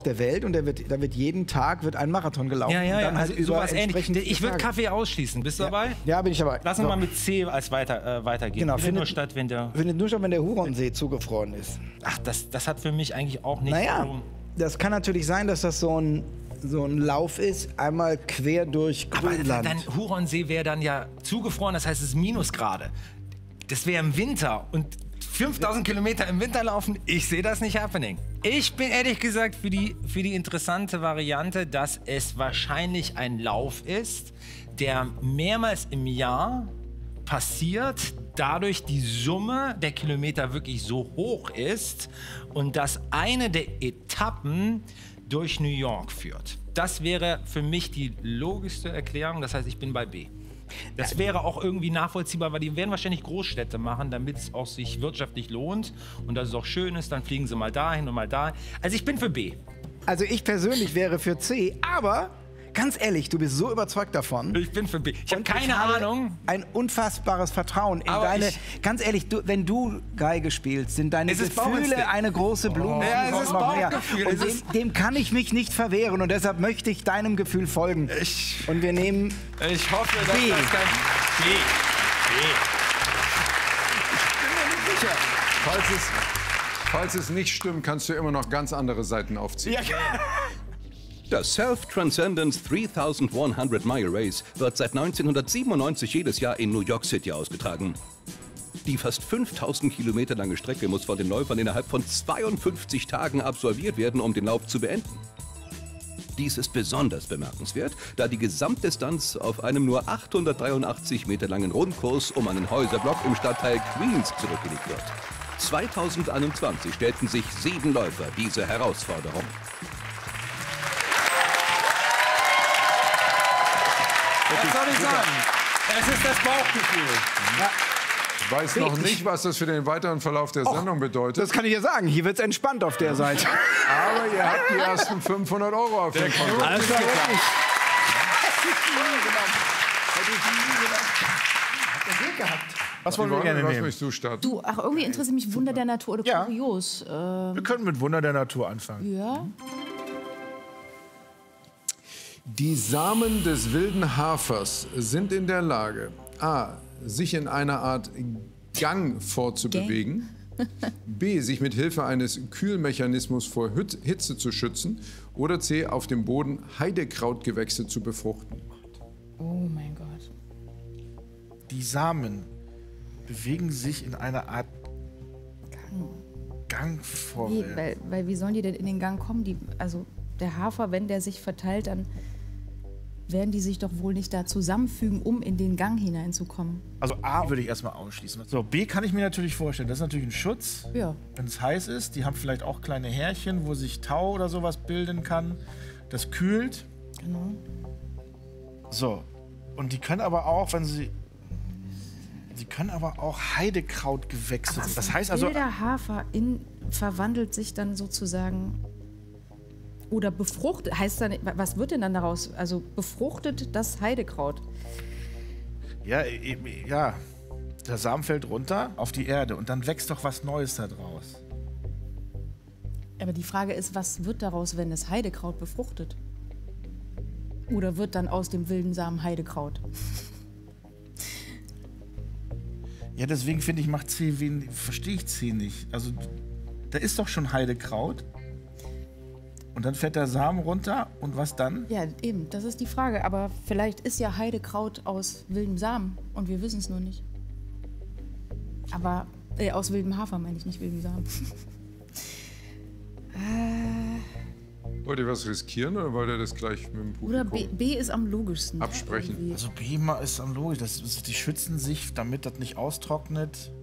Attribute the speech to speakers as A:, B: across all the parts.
A: der Welt und da wird jeden Tag ein Marathon gelaufen.
B: Ja,
A: und dann
B: also
A: über
B: sowas ähnlich.
A: entsprechende
B: Ich würde
A: Tage.
B: Kaffee ausschließen. Bist du dabei?
A: Ja, bin ich dabei.
B: Lass uns mal mit C als weitergehen.
A: Genau,
B: Findet nur statt, wenn der...
A: findet nur statt, wenn der Huronsee zugefroren ist.
B: Ach, das hat für mich eigentlich auch nicht
A: Naja,
B: so...
A: das kann natürlich sein, dass das so ein Lauf ist, einmal quer durch
B: Aber
A: Grönland.
B: dann Huronsee wäre dann ja zugefroren, das heißt, es ist Minusgrade. Das wäre im Winter und 5000 Kilometer im Winter laufen, ich sehe das nicht happening. Ich bin ehrlich gesagt für die interessante Variante, dass es wahrscheinlich ein Lauf ist, der mehrmals im Jahr passiert, dadurch die Summe der Kilometer wirklich so hoch ist und dass eine der Etappen durch New York führt. Das wäre für mich die logischste Erklärung, das heißt, ich bin bei B. Das wäre auch irgendwie nachvollziehbar, weil die werden wahrscheinlich Großstädte machen, damit es auch sich wirtschaftlich lohnt und dass es auch schön ist, dann fliegen sie mal dahin und mal da. Also ich bin für B.
A: Also ich persönlich wäre für C, aber ganz ehrlich, du bist so überzeugt davon.
B: Ich bin für B. Ich habe
A: Und
B: keine
A: habe
B: Ahnung.
A: Ein unfassbares Vertrauen in
B: Aber
A: deine. Ganz ehrlich, wenn du Geige spielst, sind deine
B: Es ist
A: Gefühle
B: Bauchinstinkt.
A: eine große Blume.
B: Ja, es ist
A: noch mehr.
B: Bauchgefühl.
A: Und
B: Es ist-
A: dem kann ich mich nicht verwehren und deshalb möchte ich deinem Gefühl folgen. Und wir nehmen.
B: Ich hoffe, dass
A: B.
B: das kein... B.
C: Falls es nicht stimmt, kannst du immer noch ganz andere Seiten aufziehen.
D: Das Self Transcendence 3100 Mile Race wird seit 1997 jedes Jahr in New York City ausgetragen. Die fast 5000 Kilometer lange Strecke muss von den Läufern innerhalb von 52 Tagen absolviert werden, um den Lauf zu beenden. Dies ist besonders bemerkenswert, da die Gesamtdistanz auf einem nur 883 Meter langen Rundkurs um einen Häuserblock im Stadtteil Queens zurückgelegt wird. 2021 stellten sich 7 Läufer diese Herausforderung.
B: Was soll ich sagen? Es ist das Bauchgefühl.
C: Ich weiß noch nicht, was das für den weiteren Verlauf der Sendung bedeutet.
A: Das kann ich ja sagen. Hier wird es entspannt auf der Seite.
C: Aber ihr habt die ersten 500 Euro auf dem Konto.
B: Alles klar.
E: Was wollen wir gerne
C: Was
E: nehmen?
C: möchtest du starten?
F: Du, ach, irgendwie interessiert mich Wunder der Natur oder
E: Ja.
F: kurios.
E: Wir können mit Wunder der Natur anfangen.
F: Ja.
C: Die Samen des wilden Hafers sind in der Lage, a. sich in einer Art Gang fortzubewegen, b. sich mit Hilfe eines Kühlmechanismus vor Hitze zu schützen oder c. auf dem Boden Heidekrautgewächse zu befruchten.
F: Oh mein Gott.
E: Die Samen bewegen sich in einer Art Gang
F: Wie,
E: vorwärts.
F: weil wie sollen die denn in den Gang kommen? Also der Hafer, wenn der sich verteilt, dann werden die sich doch wohl nicht da zusammenfügen, um in den Gang hineinzukommen.
E: Also A würde ich erstmal ausschließen. So, B kann ich mir natürlich vorstellen. Das ist natürlich ein Schutz,
F: Ja.
E: wenn es heiß ist. Die haben vielleicht auch kleine Härchen, wo sich Tau oder sowas bilden kann. Das kühlt.
F: Genau.
E: So. Und die können aber auch, wenn sie... Sie können aber auch Heidekrautgewächse. Das heißt also...
F: Wilder Hafer verwandelt sich dann sozusagen oder befruchtet, heißt dann, was wird denn dann daraus? Also befruchtet das Heidekraut.
E: Ja, ja. Der Samen fällt runter auf die Erde und dann wächst doch was Neues da draus.
F: Aber die Frage ist, was wird daraus, wenn das Heidekraut befruchtet? Oder wird dann aus dem wilden Samen Heidekraut?
E: Ja, deswegen finde ich, verstehe ich C nicht. Also, da ist doch schon Heidekraut. Und dann fällt der Samen runter und was dann?
F: Ja, eben, das ist die Frage. Aber vielleicht ist ja Heidekraut aus wildem Samen und wir wissen es nur nicht. Aber aus wildem Hafer meine ich, nicht wildem Samen.
C: Wollt ihr was riskieren oder wollt ihr das gleich mit dem
F: Oder
C: Publikum
F: B ist am logischsten.
C: absprechen?
F: Irgendwie.
E: Also B ist am logisch. Die schützen sich, damit das nicht austrocknet.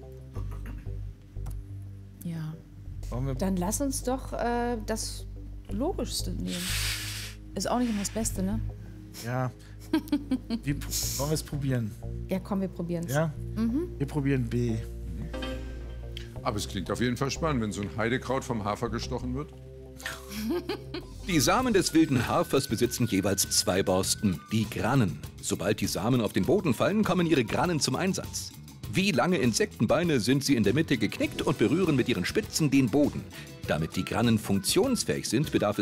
F: Ja.
E: Wollen wir
F: Dann lass uns doch das Logischste nehmen. Ist auch nicht immer das Beste, ne?
E: Ja. Wollen wir es probieren?
F: Ja, komm, wir probieren es.
E: Ja? Wir probieren B.
C: Aber es klingt auf jeden Fall spannend, wenn so ein Heidekraut vom Hafer gestochen wird.
D: Die Samen des wilden Hafers besitzen jeweils 2 Borsten, die Grannen. Sobald die Samen auf den Boden fallen, kommen ihre Grannen zum Einsatz. Wie lange Insektenbeine sind sie in der Mitte geknickt und berühren mit ihren Spitzen den Boden. Damit die Grannen funktionsfähig sind, bedarf es